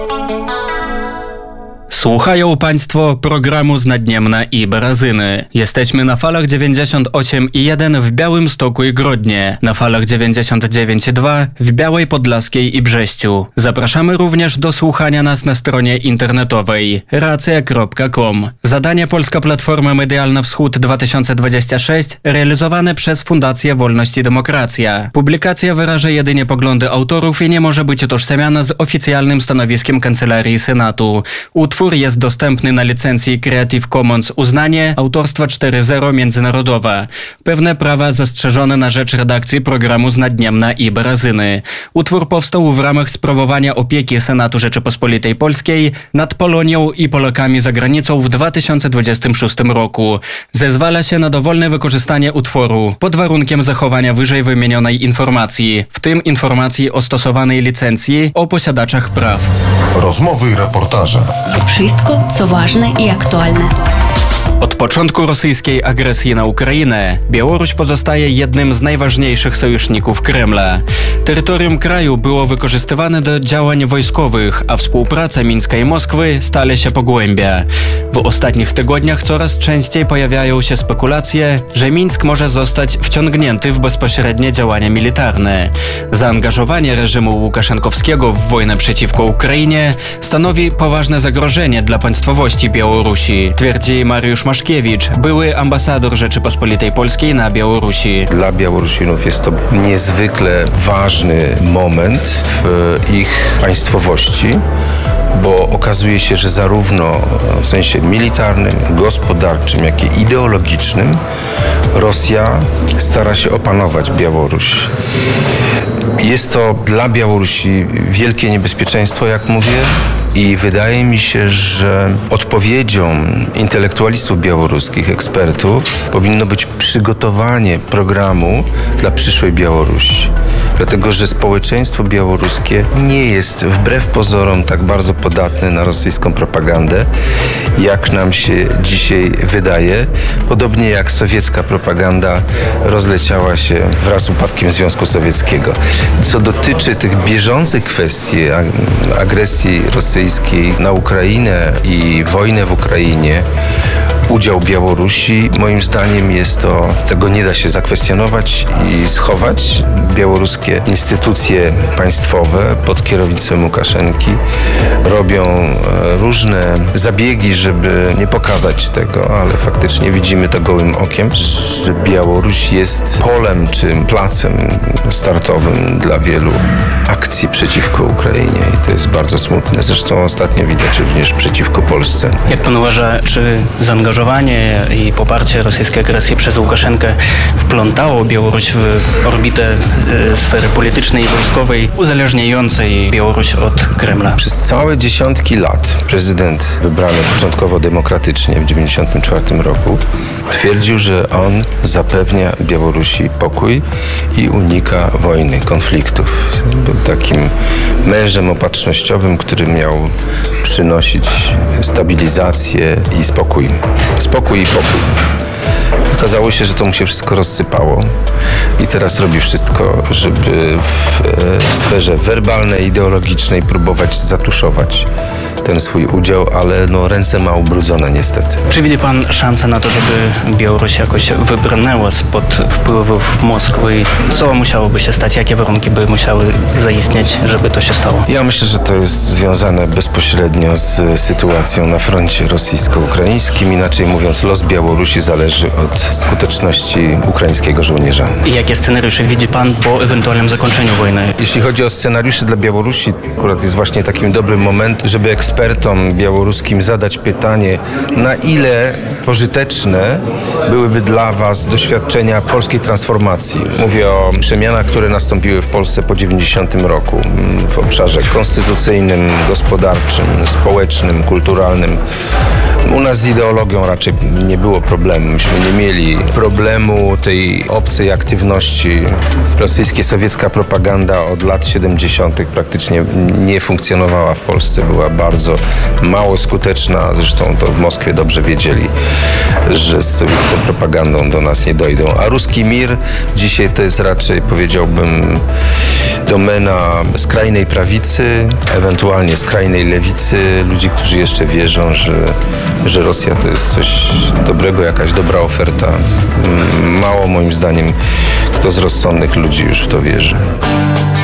Słuchają Państwo programu z Naddniemna i Barazyny. Jesteśmy na falach 98,1 w Białymstoku i Grodnie, na falach 99,2 w Białej Podlaskiej i Brześciu. Zapraszamy również do słuchania nas na stronie internetowej racja.com. Zadanie Polska Platforma Medialna Wschód 2026 realizowane przez Fundację Wolność i Demokracja. Publikacja wyraża jedynie poglądy autorów i nie może być utożsamiana z oficjalnym stanowiskiem Kancelarii Senatu. Utwór jest dostępny na licencji Creative Commons uznanie autorstwa 4.0 międzynarodowa. Pewne prawa zastrzeżone na rzecz redakcji programu z Naddniemna i Barazyny. Utwór powstał w ramach sprawowania opieki Senatu Rzeczypospolitej Polskiej nad Polonią i Polakami za granicą w 2026 roku. Zezwala się na dowolne wykorzystanie utworu pod warunkiem zachowania wyżej wymienionej informacji, w tym informacji o stosowanej licencji o posiadaczach praw. Rozmowy i reportaże. Wszystko, co ważne i aktualne. Od początku rosyjskiej agresji na Ukrainę Białoruś pozostaje jednym z najważniejszych sojuszników Kremla. Terytorium kraju było wykorzystywane do działań wojskowych, a współpraca Mińska i Moskwy stale się pogłębia. W ostatnich tygodniach coraz częściej pojawiają się spekulacje, że Mińsk może zostać wciągnięty w bezpośrednie działania militarne. Zaangażowanie reżimu Łukaszenkowskiego w wojnę przeciwko Ukrainie stanowi poważne zagrożenie dla państwowości Białorusi, twierdzi Mariusz Maszkiewicz, były ambasador Rzeczypospolitej Polskiej na Białorusi. Dla Białorusinów jest to niezwykle ważny moment w ich państwowości, bo okazuje się, że zarówno w sensie militarnym, gospodarczym, jak i ideologicznym Rosja stara się opanować Białoruś. Jest to dla Białorusi wielkie niebezpieczeństwo, jak mówię, i wydaje mi się, że odpowiedzią intelektualistów białoruskich, ekspertów, powinno być przygotowanie programu dla przyszłej Białorusi. Dlatego, że społeczeństwo białoruskie nie jest wbrew pozorom tak bardzo podatne na rosyjską propagandę, jak nam się dzisiaj wydaje. Podobnie jak sowiecka propaganda rozleciała się wraz z upadkiem Związku Sowieckiego. Co dotyczy tych bieżących kwestii agresji rosyjskiej na Ukrainę i wojnę w Ukrainie, udział Białorusi, moim zdaniem tego nie da się zakwestionować i schować. Białoruskie instytucje państwowe pod kierownictwem Łukaszenki robią różne zabiegi, żeby nie pokazać tego, ale faktycznie widzimy to gołym okiem, że Białoruś jest polem czy placem startowym dla wielu akcji przeciwko Ukrainie i to jest bardzo smutne. Zresztą ostatnio widać również przeciwko Polsce. Jak pan uważa, czy zaangażowanie i poparcie rosyjskiej agresji przez Łukaszenkę wplątało Białoruś w orbitę sfery politycznej i wojskowej uzależniającej Białoruś od Kremla? Przez całe dziesiątki lat prezydent wybrany początkowo demokratycznie w 1994 roku twierdził, że on zapewnia Białorusi pokój i unika wojny, konfliktów. Był takim mężem opatrznościowym, który miał przynosić stabilizację i spokój. Spokój i pokój. Okazało się, że to mu się wszystko rozsypało i teraz robi wszystko, żeby w sferze werbalnej, ideologicznej próbować zatuszować ten swój udział, ale ręce ma ubrudzone niestety. Czy widzi pan szansę na to, żeby Białoruś jakoś wybrnęła spod wpływów Moskwy? Co musiałoby się stać? Jakie warunki by musiały zaistnieć, żeby to się stało? Ja myślę, że to jest związane bezpośrednio z sytuacją na froncie rosyjsko-ukraińskim. Inaczej mówiąc, los Białorusi zależy od skuteczności ukraińskiego żołnierza. I jakie scenariusze widzi pan po ewentualnym zakończeniu wojny? Jeśli chodzi o scenariusze dla Białorusi, akurat jest właśnie takim dobrym moment, żeby ekspertom białoruskim zadać pytanie, na ile pożyteczne byłyby dla was doświadczenia polskiej transformacji. Mówię o przemianach, które nastąpiły w Polsce po 90 roku w obszarze konstytucyjnym, gospodarczym, społecznym, kulturalnym. U nas z ideologią raczej nie było problemu. Myśmy nie mieli problemu tej obcej aktywności. Rosyjsko-sowiecka propaganda od lat 70. praktycznie nie funkcjonowała w Polsce. Była bardzo mało skuteczna. Zresztą to w Moskwie dobrze wiedzieli, że z sowiecką propagandą do nas nie dojdą. A ruski mir dzisiaj to jest raczej, powiedziałbym, domena skrajnej prawicy, ewentualnie skrajnej lewicy, ludzi, którzy jeszcze wierzą, że Rosja to jest coś dobrego, jakaś dobra oferta. Mało moim zdaniem kto z rozsądnych ludzi już w to wierzy.